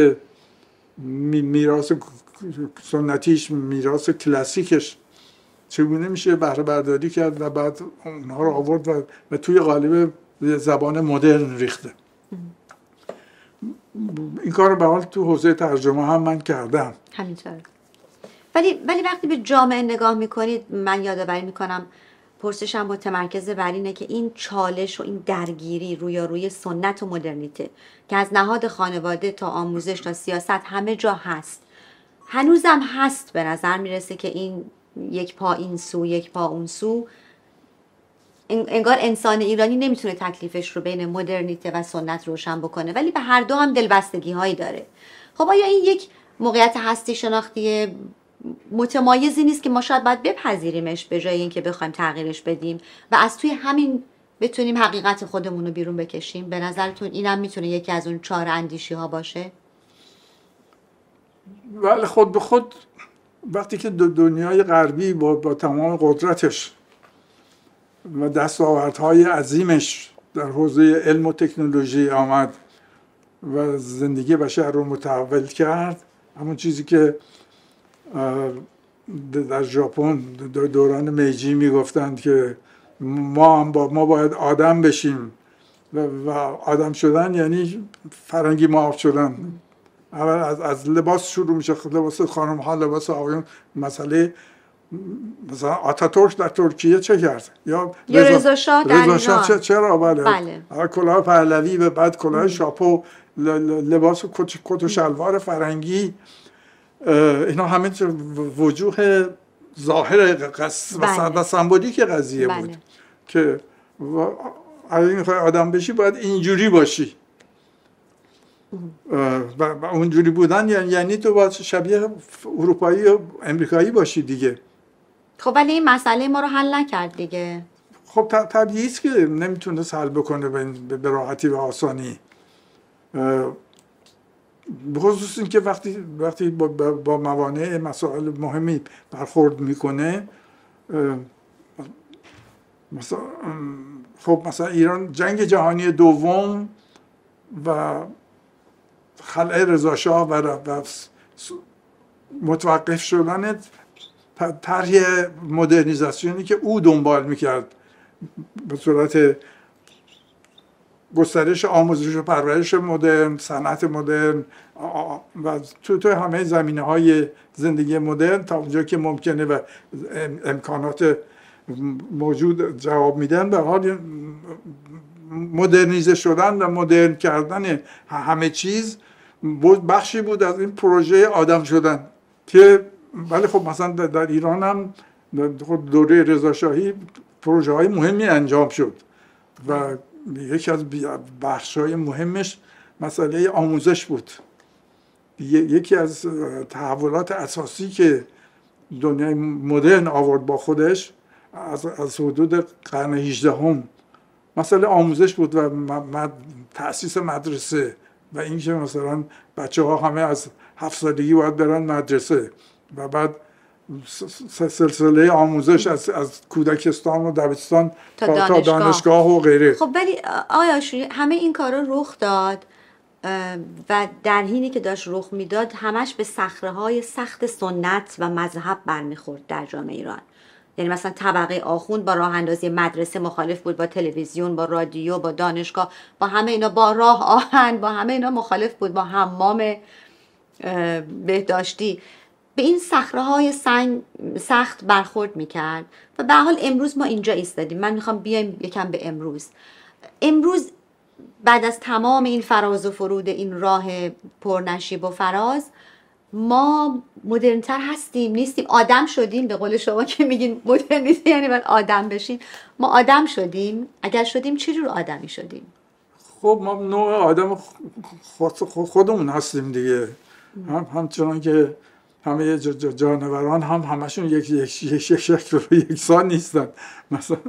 میراث سنتیش، میراث کلاسیکش چگونه میشه بهره برداری کرد و بعد اونها رو آورد و توی قالب زبان مدرن ریخته. این کار رو به حال تو حوزه ترجمه هم من کردم. همینطور. ولی وقتی به جامعه نگاه میکنید، من یادآوری میکنم پرسشم متمرکز بر اینه که این چالش و این درگیری روی سنت و مدرنیته که از نهاد خانواده تا آموزش تا سیاست همه جا هست، هنوزم هست. به نظر میرسه که این یک پا این سو یک پا اون سو، انگار انسان ایرانی نمیتونه تکلیفش رو بین مدرنیته و سنت روشن بکنه، ولی به هر دو هم دلبستگی هایی داره. خب آیا این یک موقعیت هستی شناختی متمایزی نیست که ما شاید باید بپذیریمش به جای اینکه بخوایم تغییرش بدیم و از توی همین بتونیم حقیقت خودمون رو بیرون بکشیم؟ به نظرتون اینم میتونه یکی از اون 4 اندیشی ها باشه؟ ولی خود به خود وقتی که دنیای غربی با تمام قدرتش و دستاوردهای عظیمش در حوزه علم و تکنولوژی آمد و زندگی بشر رو متحول کرد، همون چیزی که در ژاپن دوران میجی میگفتند که ما باید آدم بشیم و آدم شدن یعنی فرنگی معاف شدن. اول از لباس شروع میشه، لباس خانم ها، لباس آقایون. مثلا آتاتورک در ترکیه چه کرد؟ یا رضا شاه در ایران. چرا؟ بله. کلاه پهلوی و بعد کلاه شاپو، لباس کت و شلوار فرنگی، اینا همه وجوه ظاهر و سمبولیک قضیه بود که اگه میخوای آدم بشی باید اینجوری باشی و اونجوری بودن یعنی تو باید شبیه اروپایی و امریکایی باشی دیگه. خب ولی این مسئله ما رو حل نکرد دیگه. خب طبیعی است که نمیتونه حل بکنه به راحتی و آسانی، به خصوص این که وقتی با موانع مسائل مهمی برخورد میکنه. مثلا ایران جنگ جهانی دوم و خلع رضا شاه و متوقف شدن طرح مدرنیزاسیونی که او دنبال میکرد به صورت گسترش آموزش و پرورش مدرن، صنعت مدرن و تو همه زمینه‌های زندگی مدرن تا اونجا که ممکنه و امکانات موجود جواب میدن، به حال مدرنیزه شدن و مدرن کردن همه چیز بخشی بود از این پروژه آدم شدن که ولی خب مثلا در ایران هم دوره رضا شاهی پروژه های مهمی انجام شد و یکی از بخش‌های مهمش مسئله آموزش بود. یکی از تحولات اساسی که دنیای مدرن آورد با خودش از حدود قرن 18 مسئله آموزش بود و تأسیس مدرسه و اینکه مثلا بچه‌ها همه از 7 سالگی باید برن مدرسه و بعد سلسله آموزش از کودکستان و دبستان تا دانشگاه و غیره. خب ولی آقای آشوری همه این کارا رخ داد و در حینی که داشت رخ میداد همش به صخره‌های سخت سنت و مذهب برمیخورد در جامعه ایران. یعنی مثلا طبقه آخوند با راه اندازی مدرسه مخالف بود، با تلویزیون، با رادیو، با دانشگاه، با همه اینا، با راه آهن، با همه اینا مخالف بود، با حمام بهداشتی. به این صخره‌های سخت برخورد میکرد و به حال امروز ما اینجا ایستادیم. من میخوام بیایم یکم به امروز بعد از تمام این فراز و فرود این راه پرنشیب و فراز، ما مدرن‌تر هستیم نیستیم؟ آدم شدیم؟ به قول شما که میگین مدرنیته یعنی باید آدم بشیم. ما آدم شدیم؟ اگر شدیم چه جور آدمی شدیم؟ خب ما نوع آدم خودمون هستیم دیگه. همچنان که همه جانوران هم همشون یک شکل و یکسان نیستن. مثلا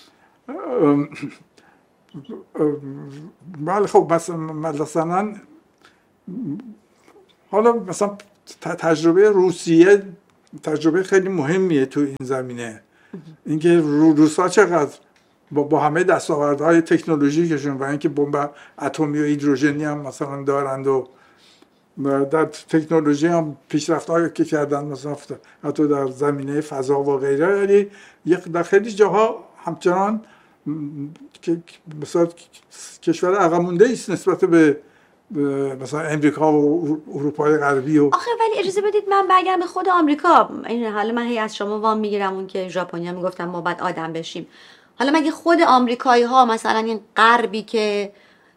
بله خب مثلا حالا مثلا تجربه روسیه تجربه خیلی مهمیه تو این زمینه. اینکه روس‌ها چقدر با همه دستاوردهای تکنولوژیکشون و اینکه بمب اتمی و هیدروژنی هم مثلا دارند و در تکنولوژی هم پیشرفت‌هایی که کردن مثلا حتی در زمینه فضا و غیره، ولی در خیلی جاها همچنان که مثلا کشور عقب مونده است نسبت به مثلا امریکا و اروپای غربی. و آخه ولی اجازه بدید من برگردم به خود آمریکا. این حالا من هی از شما وام میگیرم اون که ژاپنیا میگفتن ما باید آدم بشیم. حالا مگه خود آمریکایی ها مثلا این غربی که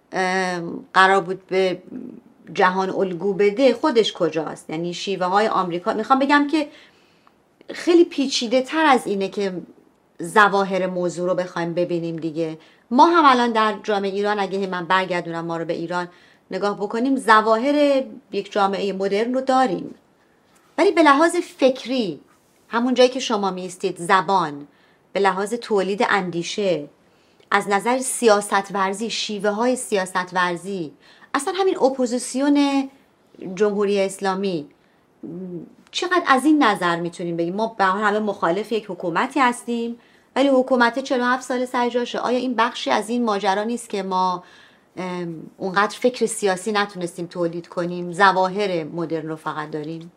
قرار بود به جهان الگو بده خودش کجاست؟ یعنی شیوه های آمریکا، میخوام بگم که خیلی پیچیده تر از اینه که ظواهر موضوع رو بخوایم ببینیم دیگه. ما هم الان در جامعه ایران اگه من برگردونم ما رو به ایران نگاه بکنیم، ظواهر یک جامعه مدرن رو داریم، ولی به لحاظ فکری همون جایی که شما میستید، زبان، به لحاظ تولید اندیشه، از نظر سیاست ورزی، شیوه های سیاست ورزی، اصلا همین اپوزیسیون جمهوری اسلامی، چقدر از این نظر میتونیم بگیم ما به همه مخالف یک حکومتی هستیم ولی حکومت 47 سال سر جاشه؟ آیا این بخشی از این ماجرا نیست که ما اونقدر فکر سیاسی نتونستیم تولید کنیم، ظواهر مدرن رو فقط داریم؟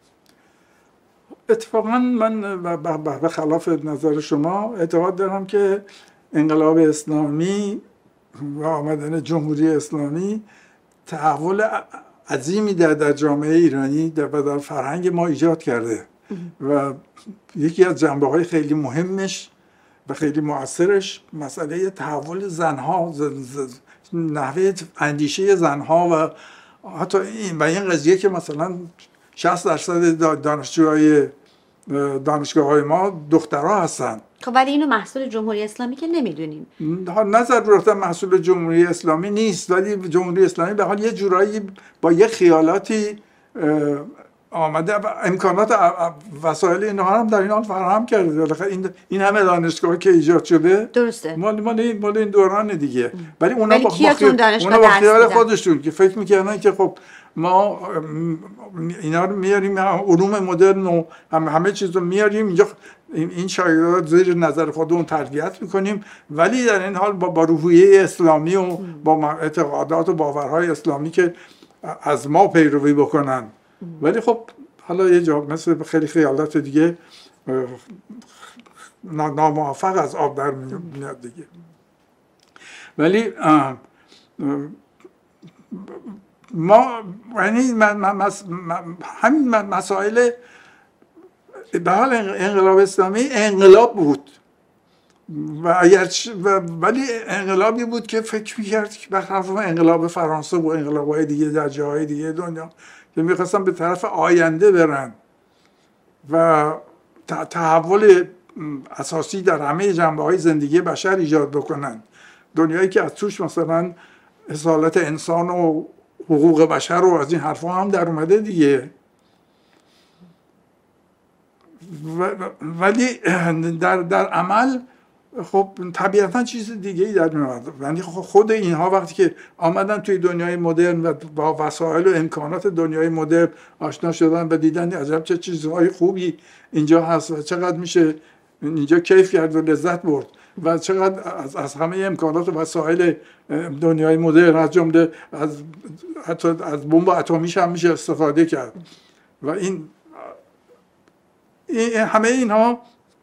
اتفاقا من به خلاف نظر شما اعتقاد دارم که انقلاب اسلامی و آمدن جمهوری اسلامی تحول عظیمی در جامعه ایرانی و در فرهنگ ما ایجاد کرده و یکی از جنبه‌های خیلی مهمش و خیلی مؤثرش مسئله تحول زنها، نحوه اندیشه زنها و حتی این قضیه که مثلا 60% دانشجوهای دانشگاه‌های ما دخترها هستن. خب ولی اینو محصول جمهوری اسلامی که نمیدونیم. نه ضرورتا محصول جمهوری اسلامی نیست، ولی جمهوری اسلامی به حال یه جورایی با یه خیالاتی آمده و امکانات وسایل اینها هم در این حال فراهم کرده. این همه دانشگاه که ایجاد شده درسته مال این دوران دیگه، ولی اونا با خیال خودشون که فکر می‌کردن که خب ما اینا رو میاریم، علوم مدرن و همه چیز رو میاریم اینجا، این شاگردان زیر نظر خودمون تربیت میکنیم، ولی در این حال با روحیه اسلامی و با اعتقادات و باورهای اسلامی که از ما پیروی بکنن. ولی خب حالا یه جا مثل خیلی خیالات دیگه ناموفق از آب در میاد دیگه. ولی ما یعنی همین مسائل به حال انقلاب اسلامی انقلاب بود ولی انقلابی بود که فکر می‌کرد که برخلاف انقلاب فرانسه و انقلاب‌های دیگه در جاهای دیگه دنیا که می‌خواستن به طرف آینده برن و تحول اساسی در همه جنبه‌های زندگی بشر ایجاد بکنن، دنیایی که از توش مثلا اصالت انسان و حقوق بشر و از این حرفا هم در اومده دیگه. ولی در عمل خب طبیعتا چیز دیگه ای در میاد. یعنی خود اینها وقتی که آمدن توی دنیای مدرن و با وسایل و امکانات دنیای مدرن آشنا شدن و دیدن عجب چه چیزهای خوبی اینجا هست و چقدر میشه اینجا کیف کرد و لذت برد و چقدر از همه امکانات و وسایل دنیای مدرن از جمله حتی از بمب اتمیش هم میشه استفاده کرد و این همه اینها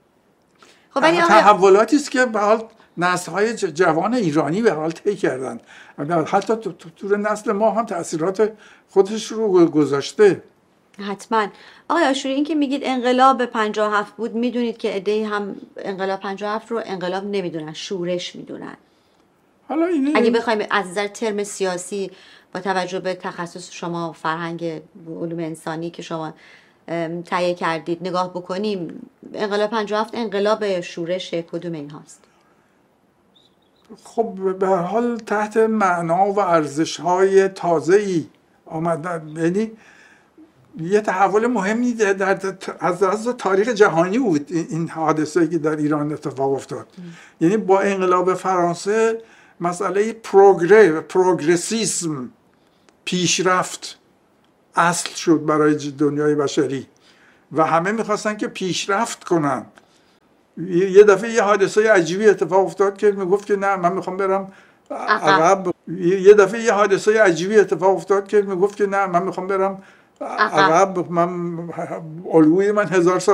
تحولاتی است که به حال نسل‌های جوان ایرانی به حال طی کردن، حتی تو نسل ما هم تأثیرات خودش رو گذاشته. حتما. آقای آشوری این که میگید انقلاب 57 بود، میدونید که عده‌ای هم انقلاب 57 رو انقلاب نمیدونن، شورش میدونن. حالا اگه بخوایم از نظر ترم سیاسی با توجه به تخصص شما فرهنگ علوم انسانی که شما تهیه کردید نگاه بکنیم، انقلاب 57 انقلاب شورش کدوم این هاست؟ خب به هر حال تحت معنا و ارزش‌های تازه‌ای آمدن. یعنی یه تحول مهمی از تاریخ جهانی بود این حادثه که در ایران اتفاق افتاد. یعنی با انقلاب فرانسه مسئله پروگرسیسم، پیشرفت اصل شد برای دنیای بشری و همه میخواستن که پیشرفت کنن. یه دفعه یه حادثه عجیبی اتفاق افتاد که میگفت که نه من میخوام برم عقب. یه دفعه یه حادثه عجیبی اتفاق افتاد که میگفت که نه من میخوام برم عقب. من الگوی من 1000 سال